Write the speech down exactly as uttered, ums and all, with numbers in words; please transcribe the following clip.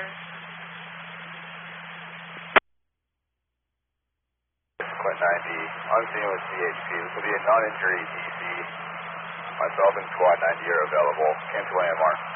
Quint ninety, on scene with C H P. This will be a non-injury D C. Myself and Squad ninety are available. Cancel A M R.